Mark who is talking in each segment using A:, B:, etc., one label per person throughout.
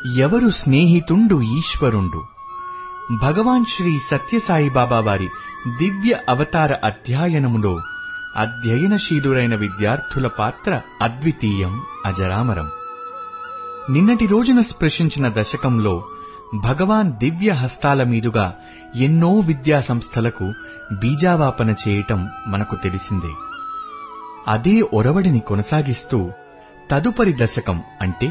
A: ఎవరు స్నేహితుండు ఈశ్వరుండు. భగవాన్ శ్రీ సత్యసాయిబాబా వారి దివ్య అవతార అధ్యయనములో అధ్యయనశీలురైన విద్యార్థుల పాత్ర అద్వితీయం, అజరామరం. నిన్నటి రోజున స్పృశించిన దశకంలో భగవాన్ దివ్య హస్తాల మీదుగా ఎన్నో విద్యా సంస్థలకు బీజావాపన చేయటం మనకు తెలిసిందే. అదే ఒరవడిని కొనసాగిస్తూ తదుపరి దశకం అంటే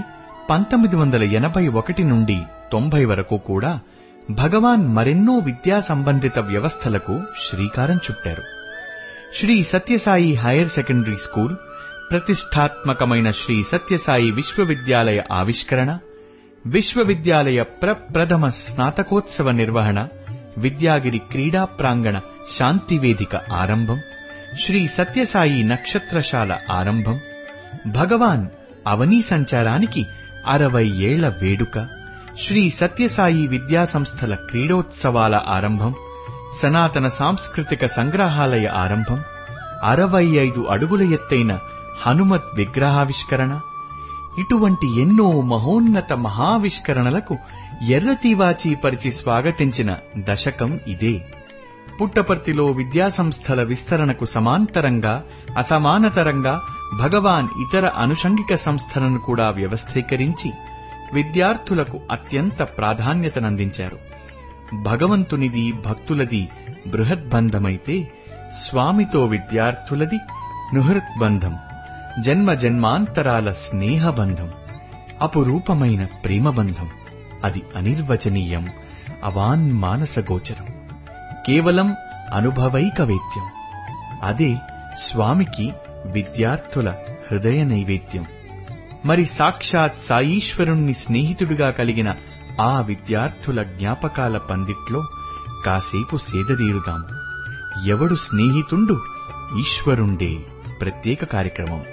A: 1981 నుండి 90 వరకు కూడా భగవాన్ మరెన్నో విద్యా సంబంధిత వ్యవస్థలకు శ్రీకారం చుట్టారు. Shri Sathya Sai higher secondary school, ప్రతిష్టాత్మకమైన శ్రీ సత్యసాయి విశ్వవిద్యాలయ ఆవిష్కరణ, విశ్వవిద్యాలయ ప్రప్రథమ స్నాతకోత్సవ నిర్వహణ, విద్యాగిరి క్రీడా ప్రాంగణ శాంతివేదిక ఆరంభం, శ్రీ సత్యసాయి నక్షత్రశాల ఆరంభం, భగవాన్ అవనీ సంచారానికి 60 ఏళ్ల వేడుక, శ్రీ సత్యసాయి విద్యాసంస్థల క్రీడోత్సవాల ఆరంభం, సనాతన సాంస్కృతిక సంగ్రహాలయ ఆరంభం, 65 అడుగుల ఎత్తైన హనుమత్ విగ్రహావిష్కరణ, ఇటువంటి ఎన్నో మహోన్నత మహావిష్కరణలకు ఎర్రతీవాచీ పరిచి స్వాగతించిన దశకం ఇదే. పుట్టపర్తిలో విద్యాసంస్థల విస్తరణకు సమాంతరంగా, అసమానతరంగా భగవాన్ ఇతర అనుషంగిక సంస్థలను కూడా వ్యవస్థీకరించి విద్యార్థులకు అత్యంత ప్రాధాన్యతనందించారు. భగవంతునిది, భక్తులది బృహద్బంధమైతే స్వామితో విద్యార్థులది నుహృత్బంధం, జన్మ జన్మాంతరాల స్నేహబంధం, అపురూపమైన ప్రేమబంధం. అది అనిర్వచనీయం, అవాన్మానసగోచరం, కేవలం అనుభవైకవేద్యం. అదే స్వామికి విద్యార్థుల హృదయ నైవేద్యం. మరి సాక్షాత్ సాయీశ్వరుణ్ణి స్నేహితుడిగా కలిగిన ఆ విద్యార్థుల జ్ఞాపకాల పందిట్లో కాసేపు సేదదీరుదాం. ఎవడు స్నేహితుండు ఈశ్వరుండే ప్రత్యేక కార్యక్రమం.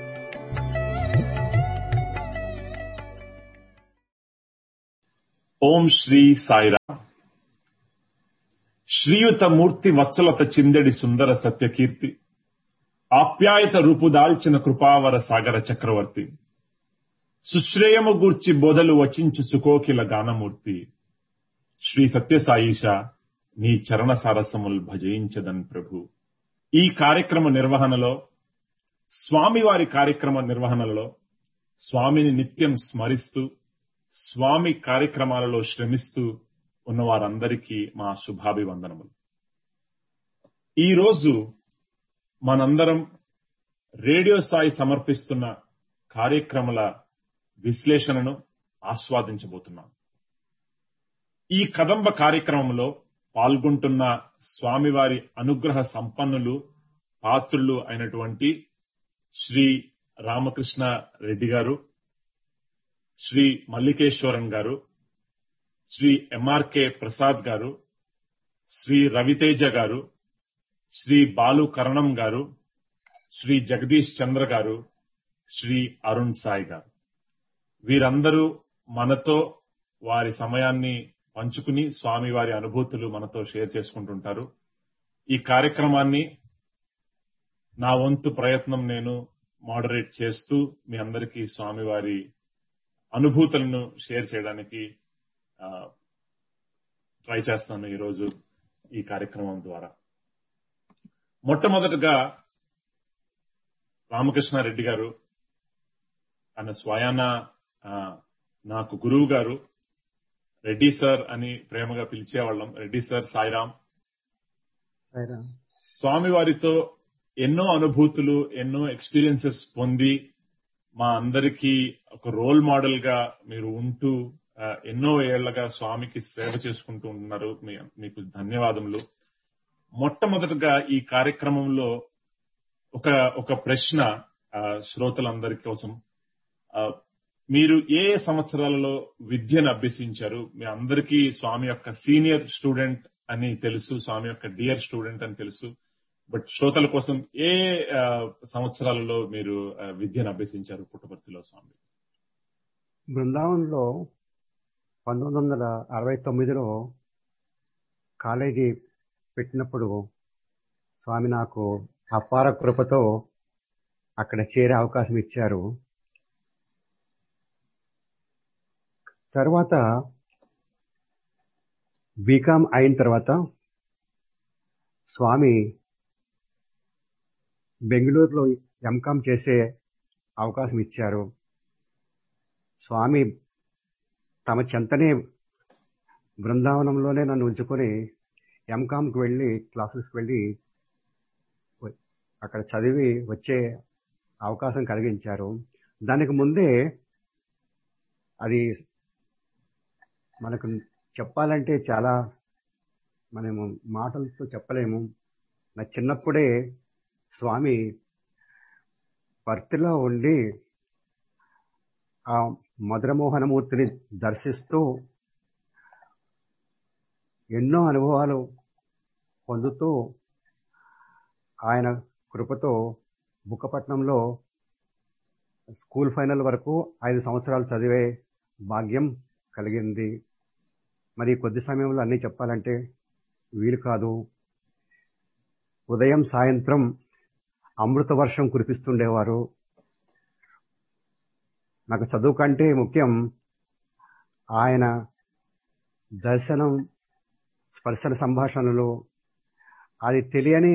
B: ఓం శ్రీ సాయిరామ్. శ్రీయుత మూర్తి వత్సలత చిందెడి సుందర సత్యకీర్తి, ఆప్యాయత రూపుదాల్చిన కృపావర సాగర చక్రవర్తి, సుశ్రేయము గూర్చి బోధలు వచించు సుకోకిల గానమూర్తి, శ్రీ సత్యసాయిష నీ చరణ సారసముల్ భజయించదన్ ప్రభు. ఈ కార్యక్రమ నిర్వహణలో, స్వామివారి కార్యక్రమ నిర్వహణలో స్వామిని నిత్యం స్మరిస్తూ స్వామి కార్యక్రమాలలో శ్రమిస్తూ ఉన్న వారందరికీ మా శుభాభివందనములు. ఈరోజు మనందరం రేడియో సాయి సమర్పిస్తున్న కార్యక్రమాల విశ్లేషణను ఆస్వాదించబోతున్నాం. ఈ కదంబ కార్యక్రమంలో పాల్గొంటున్న స్వామివారి అనుగ్రహ సంపన్నులు, పాత్రులు అయినటువంటి శ్రీ రామకృష్ణ రెడ్డి గారు, శ్రీ మల్లికేశ్వరన్ గారు, శ్రీ ఎంఆర్కే ప్రసాద్ గారు, శ్రీ రవితేజ గారు, శ్రీ బాలు కరణం గారు, శ్రీ జగదీష్ చంద్ర గారు, శ్రీ అరుణ్ సాయి గారు. వీరందరూ మనతో వారి సమయాన్ని పంచుకుని స్వామివారి అనుభూతులు మనతో షేర్ చేసుకుంటుంటారు. ఈ కార్యక్రమాన్ని నా వంతు ప్రయత్నం నేను మోడరేట్ చేస్తూ మీ అందరికీ స్వామివారి అనుభూతులను షేర్ చేయడానికి ట్రై చేస్తాను ఈరోజు ఈ కార్యక్రమం ద్వారా. మొట్టమొదటగా రామకృష్ణారెడ్డి గారు ఆయన స్వయాన నాకు గురువు గారు, రెడ్డి సార్ అని ప్రేమగా పిలిచేవాళ్ళం. రెడ్డి సార్, సాయిరాం. స్వామివారితో ఎన్నో అనుభూతులు, ఎన్నో ఎక్స్పీరియన్సెస్ పొంది మా అందరికీ ఒక రోల్ మోడల్ గా మీరు ఉంటూ ఎన్నో ఏళ్లగా స్వామికి సేవ చేసుకుంటూ ఉన్నారు. మీకు ధన్యవాదములు. మొట్టమొదటగా ఈ కార్యక్రమంలో ఒక ప్రశ్న శ్రోతలందరి కోసం. మీరు ఏ సంవత్సరాలలో విద్యను అభ్యసించారు? మీ అందరికీ స్వామి యొక్క సీనియర్ స్టూడెంట్ అని తెలుసు, స్వామి యొక్క డియర్ స్టూడెంట్ అని తెలుసు. బట్ శ్రోతల కోసం ఏ సంవత్సరాలలో మీరు విద్యను అభ్యసించారు పుట్టపర్తిలో స్వామి?
C: బృందావనంలో 1969లో కాలేజీ పెట్టినప్పుడు స్వామి నాకు అపార కృపతో అక్కడ చేరే అవకాశం ఇచ్చారు. తర్వాత బీకామ్ అయిన తర్వాత స్వామి బెంగళూరులో ఎంకామ్ చేసే అవకాశం ఇచ్చారు. స్వామి తమ చెంతనే బృందావనంలోనే నన్ను ఉంచుకొని ఎంకామ్కి వెళ్ళి క్లాసెస్కి వెళ్ళి అక్కడ చదివి వచ్చే అవకాశం కలిగించారు. దానికి ముందే అది మనకు చెప్పాలంటే చాలా మనము మాటలతో చెప్పలేము. నా చిన్నప్పుడే స్వామి పర్తిలో ఉండి ఆ మధురమోహనమూర్తిని దర్శిస్తూ ఎన్నో అనుభవాలు పొందుతూ ఆయన కృపతో బుక్కపట్నంలో స్కూల్ ఫైనల్ వరకు 5 సంవత్సరాలు చదివే భాగ్యం కలిగింది. మరి కొద్ది సమయంలో అన్నీ చెప్పాలంటే వీలు కాదు. ఉదయం సాయంత్రం అమృత వర్షం కురిపిస్తుండేవారు. నాకు చదువు కంటే ముఖ్యం ఆయన దర్శనం, స్పర్శన సంభాషణలు, అది తెలియని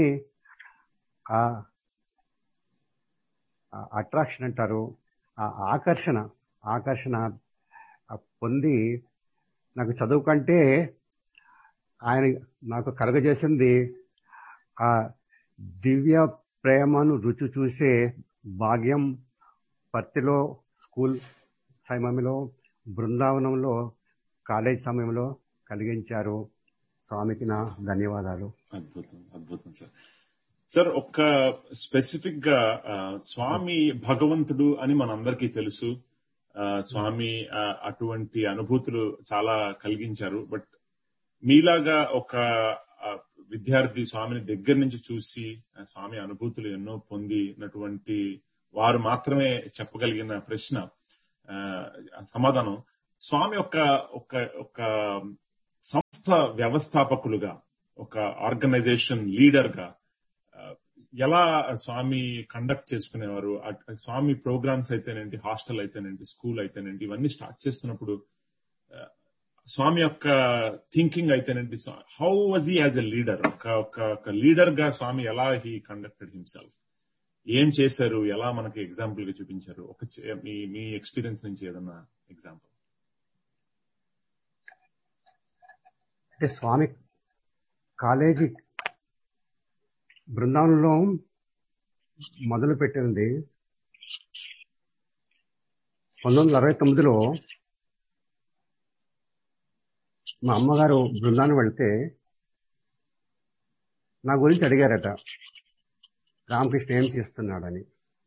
C: అట్రాక్షన్ అంటారు, ఆ ఆకర్షణ పొంది నాకు చదువు కంటే ఆయన నాకు కలుగజేసింది ఆ దివ్య ప్రేమను రుచి చూసే భాగ్యం. పర్తిలో స్కూల్ సమయంలో, బృందావనంలో కాలేజ్ సమయంలో కలిగించారు. స్వామికి నా ధన్యవాదాలు.
B: అద్భుతం సార్. సార్, ఒక్క స్పెసిఫిక్ గా స్వామి భగవంతుడు అని మనందరికీ తెలుసు. స్వామి అటువంటి అనుభూతులు చాలా కలిగించారు. బట్ మీలాగా ఒక విద్యార్థి స్వామిని దగ్గర నుంచి చూసి స్వామి అనుభూతులు ఎన్నో పొందినటువంటి వారు మాత్రమే చెప్పగలిగిన ప్రశ్న సమాధానం, స్వామి ఒక సంస్థ వ్యవస్థాపకులుగా, ఒక ఆర్గనైజేషన్ లీడర్ గా ఎలా స్వామి కండక్ట్ చేసుకునేవారు? స్వామి ప్రోగ్రామ్స్ అయితేనేంటి, హాస్టల్ అయితేనేంటి, స్కూల్ అయితేనేంటి, ఇవన్నీ స్టార్ట్ చేస్తున్నప్పుడు స్వామి యొక్క thinking అయితేనేంటి, how was he as a leader? ఒక లీడర్ గా స్వామి ఎలా హీ కండక్టెడ్ హిమ్సెల్ఫ్? ఏం చేశారు? ఎలా మనకి ఎగ్జాంపుల్ గా చూపించారు? మీ ఎక్స్పీరియన్స్ నుంచి ఏదన్నా ఎగ్జాంపుల్.
C: అంటే స్వామి కాలేజీ బృందావనంలో మొదలు పెట్టింది 1969లో. మా అమ్మగారు బృందావనం వెళ్తే నా గురించి అడిగారట, రామకృష్ణ ఏం చేస్తున్నాడని.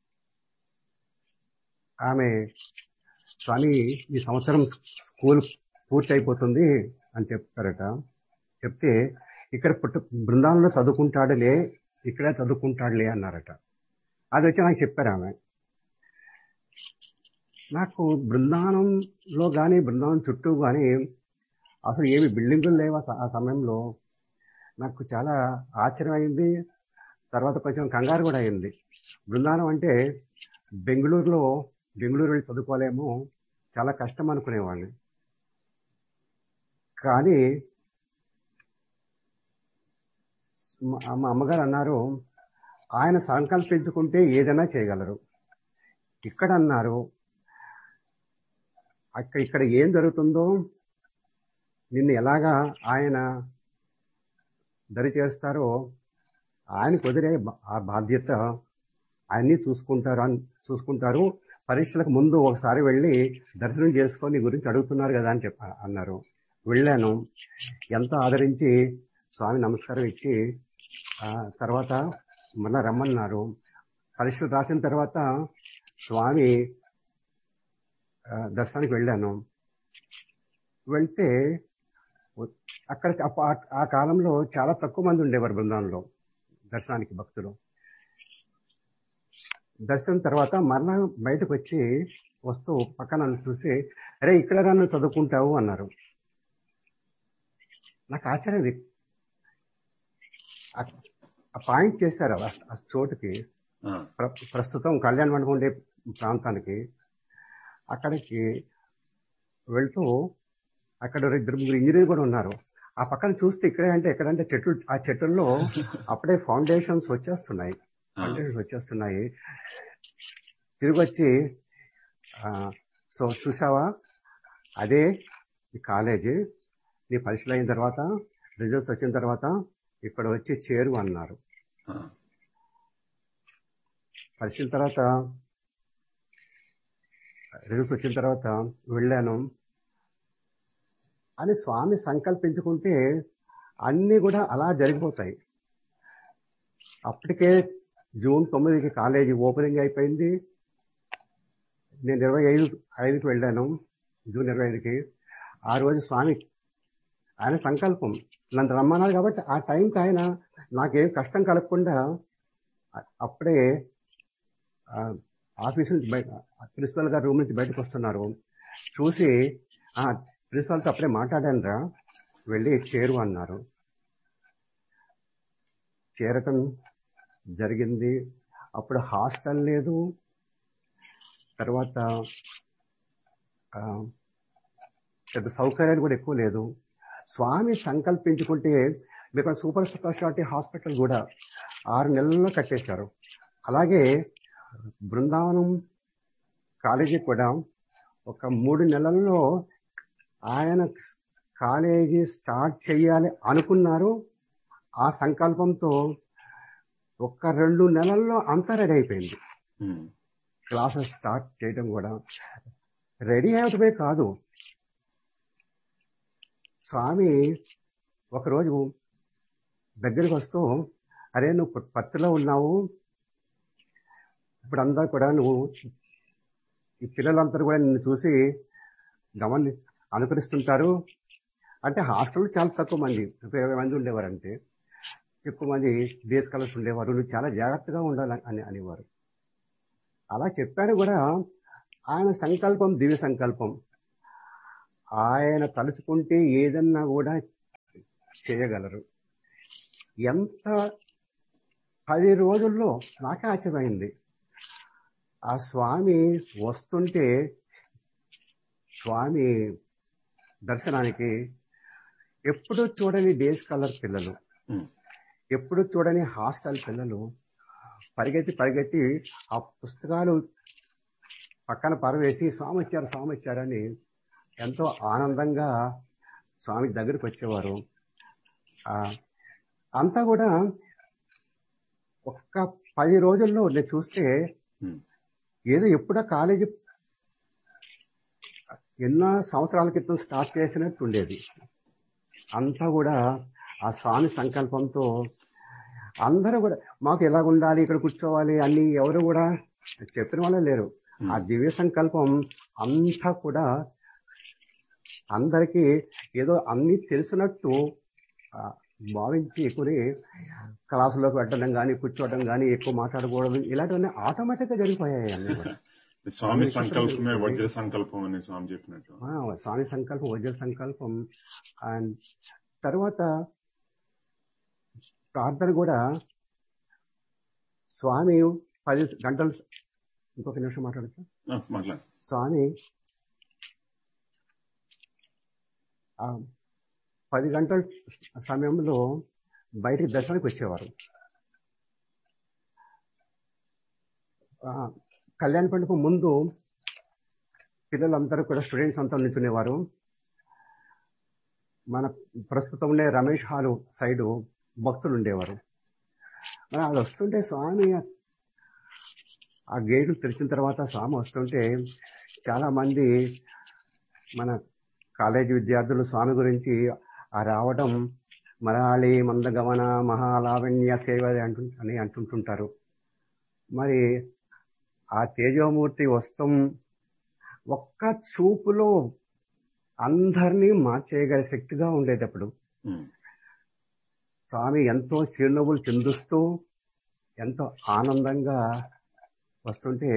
C: ఆమె, స్వామి ఈ సంవత్సరం స్కూల్ పూర్తి అయిపోతుంది అని చెప్తారట. చెప్తే ఇక్కడ బృందావనంలో చదువుకుంటాడులే, ఇక్కడే చదువుకుంటాడులే అన్నారట. అది వచ్చి నాకు చెప్పారు ఆమె. నాకు బృందావనంలో కానీ బృందావనం చుట్టూ కానీ అసలు ఏమి బిల్డింగులు లేవు ఆ సమయంలో. నాకు చాలా ఆశ్చర్యం అయింది. తర్వాత కొంచెం కంగారు కూడా అయింది. బృందావనం అంటే బెంగళూరు వెళ్ళి చదువుకోలేము, చాలా కష్టం అనుకునేవాడిని. కానీ మా అమ్మగారు అన్నారు, ఆయన సంకల్పించుకుంటే ఏదైనా చేయగలరు. ఇక్కడ అన్నారు, ఇక్కడ ఏం జరుగుతుందో నిన్ను ఎలాగా ఆయన దరి చేస్తారో ఆయన కుదిరే ఆ బాధ్యత ఆయన్ని చూసుకుంటారు. పరీక్షలకు ముందు ఒకసారి వెళ్ళి దర్శనం చేసుకొని గురించి అడుగుతున్నారు కదా అని అన్నారు. వెళ్ళాను. ఎంతో ఆదరించి స్వామి నమస్కారం ఇచ్చి తర్వాత మళ్ళా రమ్మన్నారు. పరీక్షలు రాసిన తర్వాత స్వామి దర్శనానికి వెళ్ళాను. వెళ్తే అక్కడ ఆ కాలంలో చాలా తక్కువ మంది ఉండేవారు బృందావనంలో దర్శనానికి భక్తులు. దర్శనం తర్వాత మరలా బయటకు వస్తూ పక్కన చూసి, అరే ఇక్కడ నన్ను చదువుకుంటావు అన్నారు. నాకు ఆశ్చర్యం. ఆ పాయింట్ చేశారు ఆ చోటుకి, ప్రస్తుతం కళ్యాణ మండపం ఉండే ప్రాంతానికి. అక్కడికి వెళ్తూ అక్కడ ఇద్దరు ముగ్గురు ఇంజనీర్ కూడా ఉన్నారు. ఆ పక్కన చూస్తే ఇక్కడే అంటే ఎక్కడంటే చెట్లు, ఆ చెట్లలో అప్పుడే ఫౌండేషన్స్ వచ్చేస్తున్నాయి. తిరిగి వచ్చి సో చూసావా, అదే ఈ కాలేజీ, నీ పరీక్షలు అయిన తర్వాత రిజల్ట్స్ వచ్చిన తర్వాత ఇక్కడ వచ్చి చేరు అన్నారు. పరీక్షల తర్వాత రిజల్ట్స్ వచ్చిన తర్వాత వెళ్ళాను అని స్వామి సంకల్పించుకుంటే అన్నీ కూడా అలా జరిగిపోతాయి. అప్పటికే జూన్ 9కి కాలేజీ ఓపెనింగ్ అయిపోయింది. నేను 25కి వెళ్ళాను, జూన్ 25కి. ఆ రోజు స్వామి ఆయన సంకల్పం నన్ను రమ్మన్నారు కాబట్టి ఆ టైంకి ఆయన నాకేం కష్టం కలగకుండా అప్పుడే ఆఫీస్ నుంచి బయట ప్రిన్సిపల్ గారు రూమ్ నుంచి బయటకు వస్తున్నారు. చూసి ప్రిన్సిపల్తో అప్పుడే మాట్లాడాను రా, వెళ్ళి చేరు అన్నారు. చేరటం జరిగింది. అప్పుడు హాస్టల్ లేదు, తర్వాత పెద్ద సౌకర్యాలు కూడా ఎక్కువ లేదు. స్వామి సంకల్పించుకుంటే మీకు సూపర్ స్పెషాలిటీ హాస్పిటల్ కూడా 6 నెలల్లో కట్టేశారు. అలాగే బృందావనం కాలేజీ కూడా ఒక 3 నెలల్లో ఆయన కాలేజీ స్టార్ట్ చేయాలి అనుకున్నారు. ఆ సంకల్పంతో ఒక 2 నెలల్లో అంతా రెడీ అయిపోయింది. క్లాసెస్ స్టార్ట్ చేయడం కూడా రెడీ అవటమే కాదు, స్వామి ఒకరోజు దగ్గరికి వస్తూ, అరే నువ్వు పత్తిలో ఉన్నావు, ఇప్పుడు అందరూ కూడా నువ్వు ఈ పిల్లలందరూ కూడా నిన్ను చూసి అనుకరిస్తుంటారు. అంటే హాస్టల్లో చాలా తక్కువ మంది, 20 మంది ఉండేవారంటే, ఎక్కువ మంది డే స్కాలర్స్ ఉండేవారు. నువ్వు చాలా జాగ్రత్తగా ఉండాలి అని అనేవారు. అలా చెప్పారు కూడా. ఆయన సంకల్పం దివ్య సంకల్పం. ఆయన తలుచుకుంటే ఏదన్నా కూడా చేయగలరు. ఎంత 10 రోజుల్లో నాకే ఆశ్చర్యమైంది. ఆ స్వామి వస్తుంటే, స్వామి దర్శనానికి ఎప్పుడు చూడని డే స్కాలర్ పిల్లలు, ఎప్పుడు చూడని హాస్టల్ పిల్లలు పరిగెత్తి ఆ పుస్తకాలు పక్కన పరవేసి స్వామి వచ్చారని ఎంతో ఆనందంగా స్వామి దగ్గరికి వచ్చేవారు. అంతా కూడా ఒక్క 10 రోజుల్లో నేను చూస్తే ఏదో ఎప్పుడో కాలేజీ ఎన్నో సంవత్సరాల క్రితం స్టార్ట్ చేసినట్టు ఉండేది. అంతా కూడా ఆ స్వామి సంకల్పంతో అందరూ కూడా మాకు ఎలా ఉండాలి, ఇక్కడ కూర్చోవాలి అన్ని ఎవరు కూడా చెప్పిన వాళ్ళే లేరు. ఆ దివ్య సంకల్పం అంతా కూడా అందరికీ ఏదో అన్ని తెలిసినట్టు భావించి కొని క్లాసులోకి పెట్టడం కానీ, కూర్చోవడం కానీ, ఎక్కువ మాట్లాడకూడదు, ఇలాంటివన్నీ ఆటోమేటిక్గా జరిగిపోయాయి. అన్ని కూడా
B: స్వామి సంకల్పమే వజ్ర సంకల్పం అని స్వామి చెప్పినట్టు.
C: స్వామి సంకల్పం వజ్ర సంకల్పం. అండ్ తర్వాత ప్రార్థన కూడా స్వామి 10 గంటలు, ఇంకొక నిమిషం మాట్లాడచ్చు. స్వామి 10 గంటల సమయంలో బయటికి దర్శనానికి వచ్చేవారు. కళ్యాణ పండుగ ముందు పిల్లలందరూ కూడా స్టూడెంట్స్ అంతా నిల్చునేవారు. మన ప్రస్తుతం ఉండే రమేష్ హాలు సైడు భక్తులు ఉండేవారు. మరి అది వస్తుంటే స్వామి ఆ గేట్లు తెరిచిన తర్వాత స్వామి వస్తుంటే చాలా మంది మన కాలేజీ విద్యార్థులు స్వామి గురించి రావడం మరాళి మందగమన మహాలావణ్య సేవ అని అంటుంటుంటారు. మరి ఆ తేజోమూర్తి వస్తం ఒక్క చూపులో అందరినీ మార్చేయగల శక్తిగా ఉండేటప్పుడు స్వామి ఎంతో చిరునవ్వులు చిందుస్తూ ఎంతో ఆనందంగా వస్తుంటే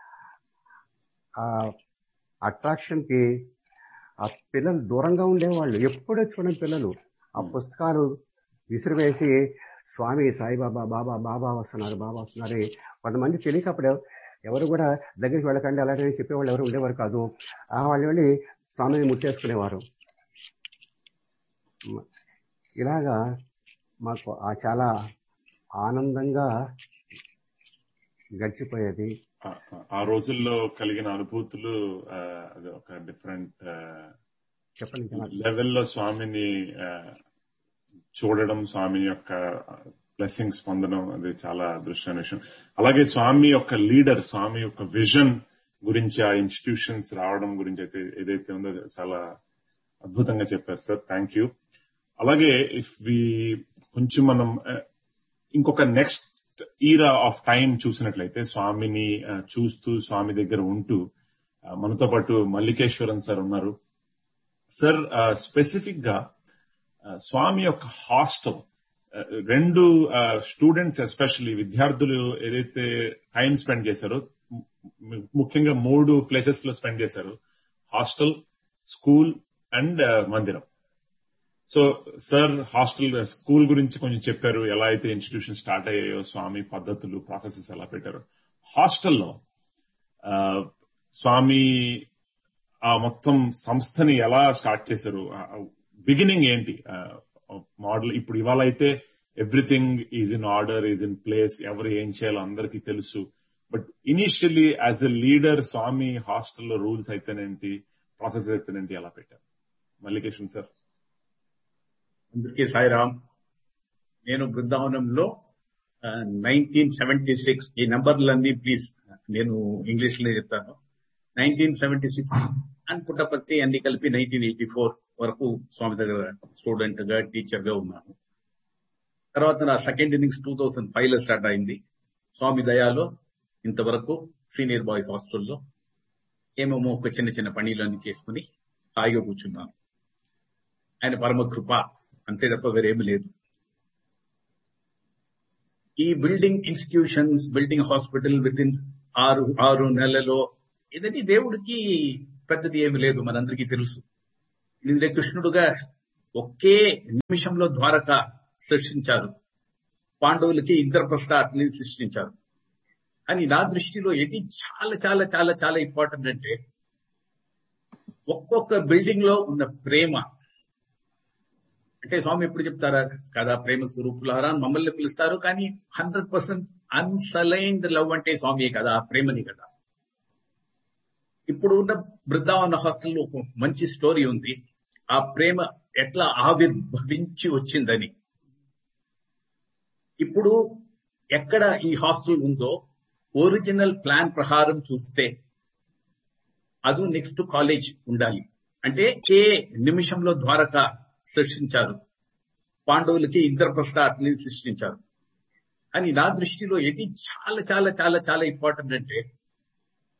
C: ఆ అట్రాక్షన్ కి ఆ పిల్లలు దూరంగా ఉండేవాళ్ళు. ఎప్పుడో చూడని పిల్లలు ఆ పుస్తకాలు విసిరివేసి స్వామి సాయిబాబా బాబా బాబా వస్తున్నారు, బాబా వస్తున్నారు. కొంతమంది తెలియక అప్పుడు ఎవరు కూడా దగ్గరికి వెళ్ళకండి అలాంటివి చెప్పేవాళ్ళు ఎవరు ఉండేవారు కాదు. వాళ్ళు వెళ్ళి స్వామిని ముట్టేసుకునేవారు. ఇలాగా మాకు చాలా ఆనందంగా గడిచిపోయేది.
B: ఆ రోజుల్లో కలిగిన అనుభూతులు అది ఒక డిఫరెంట్ లెవెల్లో స్వామిని చూడడం, స్వామి యొక్క బ్లెస్సింగ్స్ పొందడం, అది చాలా అదృష్టమైన విషయం. అలాగే స్వామి యొక్క లీడర్, స్వామి యొక్క విజన్ గురించి, ఆ ఇన్స్టిట్యూషన్స్ రావడం గురించి అయితే ఏదైతే ఉందో చాలా అద్భుతంగా చెప్పారు సార్. Thank you. అలాగే ఇఫ్ వి కొంచెం మనం ఇంకొక నెక్స్ట్ ఈరా ఆఫ్ టైం చూసినట్లయితే, స్వామిని చూస్తూ స్వామి దగ్గర ఉంటూ మనతో పాటు మల్లికేశ్వరన్ సార్ ఉన్నారు. సార్, స్పెసిఫిక్ గా స్వామి యొక్క హాస్టల్, 2 స్టూడెంట్స్ ఎస్పెషల్లీ విద్యార్థులు ఏదైతే టైం స్పెండ్ చేశారో, ముఖ్యంగా 3 ప్లేసెస్ లో స్పెండ్ చేశారు: హాస్టల్, స్కూల్ అండ్ మందిరం. సో సార్, హాస్టల్, స్కూల్ గురించి కొంచెం చెప్పారు, ఎలా అయితే ఇన్స్టిట్యూషన్ స్టార్ట్ అయ్యాయో, స్వామి పద్ధతులు, ప్రాసెసెస్ ఎలా పెట్టారు. హాస్టల్లో స్వామి ఆ మొత్తం సంస్థని ఎలా స్టార్ట్ చేశారు, బిగినింగ్ ఏంటి, మోడల్? ఇప్పుడు ఇవాళ అయితే everything is in order, is in place, ఎవరు ఏం చేయాలో అందరికీ తెలుసు. But initially as a leader స్వామి హాస్టల్లో రూల్స్ అయితేనేంటి, ప్రాసెస్ అయితేనేంటి, ఎలా పెట్టారు? మల్లికేశ్వరన్ సార్.
D: అందరికీ సాయిరామ్. నేను బృందావనంలో 1976, ఈ నంబర్లన్నీ ప్లీజ్ నేను ఇంగ్లీష్ లో చెప్తాను. 1976 అండ్ పుట్టపర్తి అన్ని కలిపి 1984 వరకు స్వామి దగ్గర స్టూడెంట్ గా, టీచర్ గా ఉన్నాను. తర్వాత నా సెకండ్ ఇన్నింగ్స్ 2005 లో స్టార్ట్ అయింది. స్వామి దయాలో ఇంతవరకు సీనియర్ బాయ్స్ హాస్టల్లో ఏమేమో ఒక చిన్న చిన్న పనులన్నీ చేసుకుని హాయిగా కూర్చున్నాను. ఆయన పరమ కృప, అంతే తప్ప వేరేమీ లేదు. ఈ building institutions, building hospital with in 6 నెలలో, ఇదని దేవుడికి పెద్దది ఏమి లేదు, మనందరికీ తెలుసు. ఇది కృష్ణుడుగా ఒకే నిమిషంలో ద్వారక సృష్టించారు, పాండవులకి ఇంద్రప్రస్థాన్ని సృష్టించారు. అని నా దృష్టిలో ఇది చాలా చాలా చాలా చాలా ఇంపార్టెంట్. అంటే ఒక్కొక్క బిల్డింగ్ లో ఉన్న ప్రేమ, అంటే స్వామి ఎప్పుడు చెప్తారా కదా, ప్రేమ స్వరూపులారా మమ్మల్ని పిలుస్తారు, కానీ 100% అన్సలైన్డ్ లవ్ అంటే స్వామి కదా, ప్రేమని కదా. ఇప్పుడు ఉన్న బృందావన హాస్టల్లో ఒక మంచి స్టోరీ ఉంది, ఆ ప్రేమ ఎట్లా ఆవిర్భవించి వచ్చిందని. ఇప్పుడు ఎక్కడ ఈ హాస్టల్ ఉందో ఒరిజినల్ ప్లాన్ ప్రకారం చూస్తే అది నెక్స్ట్ కాలేజ్ ఉండాలి. అంటే ఏ నిమిషంలో ద్వారక సృష్టించారు, పాండవులకి ఇంద్రప్రస్థాన్ని సృష్టించారు. అని నా దృష్టిలో ఇది చాలా చాలా చాలా చాలా ఇంపార్టెంట్. అంటే